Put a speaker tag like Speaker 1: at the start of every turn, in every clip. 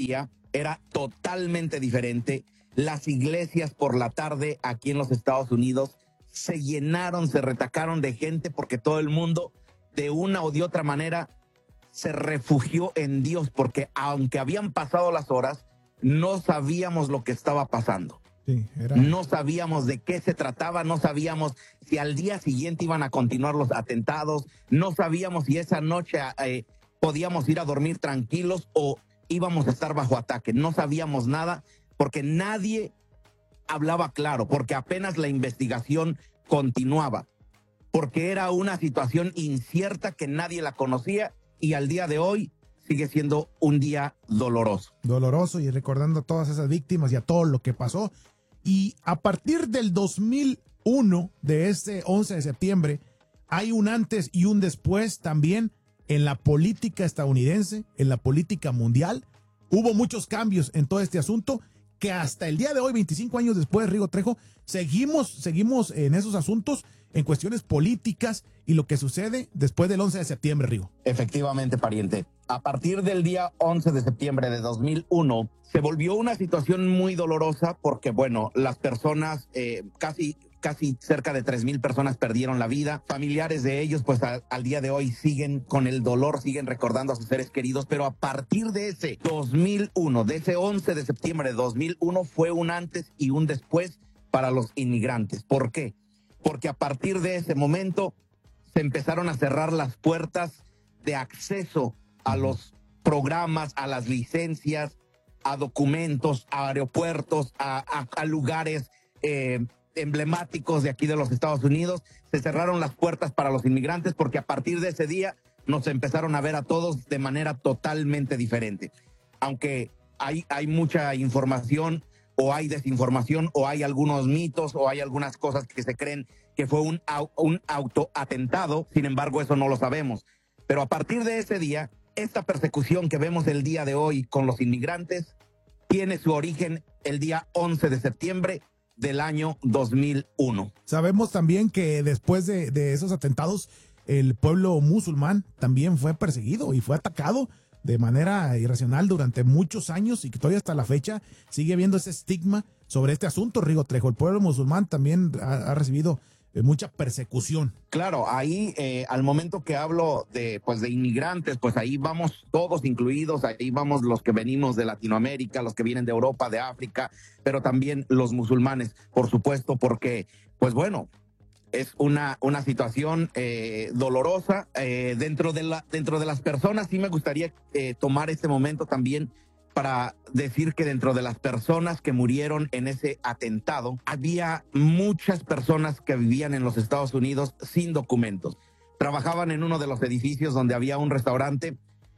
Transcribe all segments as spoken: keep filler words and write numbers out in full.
Speaker 1: día era totalmente diferente. Las iglesias por la tarde aquí en los Estados Unidos se llenaron, se retacaron de gente porque todo el mundo de una o de otra manera se refugió en Dios, porque aunque habían pasado las horas, no sabíamos lo que estaba pasando.
Speaker 2: Sí, era...
Speaker 1: No sabíamos de qué se trataba, no sabíamos si al día siguiente iban a continuar los atentados, no sabíamos si esa noche eh, podíamos ir a dormir tranquilos o íbamos a estar bajo ataque. No sabíamos nada porque nadie hablaba claro, porque apenas la investigación continuaba, porque era una situación incierta que nadie la conocía y al día de hoy sigue siendo un día doloroso.
Speaker 2: Doloroso, y recordando a todas esas víctimas y a todo lo que pasó. Y a partir del dos mil uno, de este once de septiembre, hay un antes y un después también en la política estadounidense, en la política mundial. Hubo muchos cambios en todo este asunto que hasta el día de hoy, veinticinco años después, Rigo Trejo, seguimos, seguimos en esos asuntos, en cuestiones políticas y lo que sucede después del once de septiembre, Rigo.
Speaker 1: Efectivamente, pariente. A partir del día once de septiembre de dos mil uno, se volvió una situación muy dolorosa porque, bueno, las personas, eh, casi, casi cerca de tres mil personas perdieron la vida. Familiares de ellos, pues a, al día de hoy siguen con el dolor, siguen recordando a sus seres queridos. Pero a partir de ese dos mil uno, de ese once de septiembre de dos mil uno, fue un antes y un después para los inmigrantes. ¿Por qué? Porque a partir de ese momento se empezaron a cerrar las puertas de acceso a los programas, a las licencias, a documentos, a aeropuertos, a, a, a lugares eh, emblemáticos de aquí de los Estados Unidos. Se cerraron las puertas para los inmigrantes porque a partir de ese día nos empezaron a ver a todos de manera totalmente diferente. Aunque hay, hay mucha información, o hay desinformación, o hay algunos mitos, o hay algunas cosas que se creen que fue un, un autoatentado. Sin embargo, eso no lo sabemos. Pero a partir de ese día, esta persecución que vemos el día de hoy con los inmigrantes tiene su origen el día once de septiembre del año dos mil uno.
Speaker 2: Sabemos también que después de, de esos atentados, el pueblo musulmán también fue perseguido y fue atacado de manera irracional durante muchos años, y que todavía hasta la fecha sigue habiendo ese estigma sobre este asunto, Rigo Trejo. El pueblo musulmán también ha, ha recibido eh, mucha persecución.
Speaker 1: Claro, ahí eh, al momento que hablo de pues de inmigrantes, pues ahí vamos todos incluidos, ahí vamos los que venimos de Latinoamérica, los que vienen de Europa, de África, pero también los musulmanes, por supuesto, porque pues bueno, es una, una situación eh, dolorosa. Eh, dentro, de la, dentro de las personas, sí me gustaría eh, tomar este momento también para decir que dentro de las personas que murieron en ese atentado, había muchas personas que vivían en los Estados Unidos sin documentos. Trabajaban en uno de los edificios donde había un restaurante,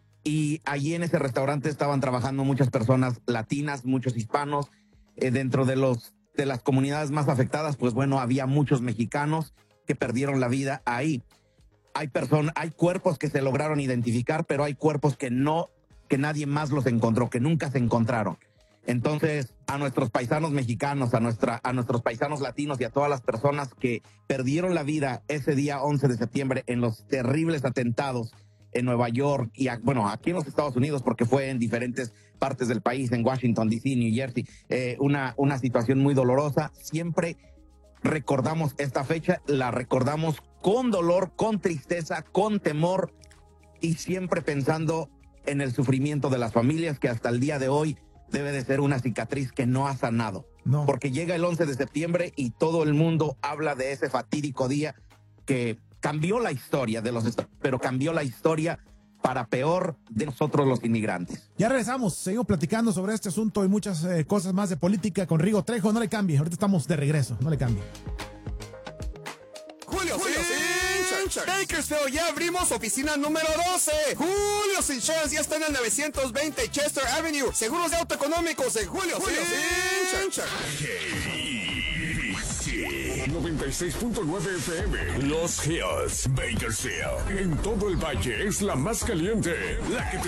Speaker 1: y allí en ese restaurante estaban trabajando muchas personas latinas, muchos hispanos. Eh, dentro de los de las comunidades más afectadas, pues bueno, había muchos mexicanos que perdieron la vida ahí. Hay personas, hay cuerpos que se lograron identificar, pero hay cuerpos que no, que nadie más los encontró, que nunca se encontraron. Entonces, a nuestros paisanos mexicanos, a nuestra, a nuestros paisanos latinos y a todas las personas que perdieron la vida ese día once de septiembre en los terribles atentados en Nueva York y, a, bueno, aquí en los Estados Unidos, porque fue en diferentes partes del país, en Washington, D C, New Jersey, eh, una, una situación muy dolorosa. Siempre recordamos esta fecha, la recordamos con dolor, con tristeza, con temor, y siempre pensando en el sufrimiento de las familias, que hasta el día de hoy debe de ser una cicatriz que no ha sanado.
Speaker 2: No.
Speaker 1: Porque llega el once de septiembre y todo el mundo habla de ese fatídico día que cambió la historia de los estados, pero cambió la historia para peor de nosotros los inmigrantes.
Speaker 2: Ya regresamos, seguimos platicando sobre este asunto y muchas eh, cosas más de política con Rigo Trejo. No le cambie, ahorita estamos de regreso, no le cambie.
Speaker 3: Julio, Julio Insurance. Bakersfield, ya abrimos oficina número doce. Julio Insurance ya está en el novecientos veinte Chester Avenue. Seguros de auto económicos en Julio Insurance.
Speaker 4: noventa y seis punto nueve F M. Los Hills, Bakersfield. En todo el valle es la más caliente, la que te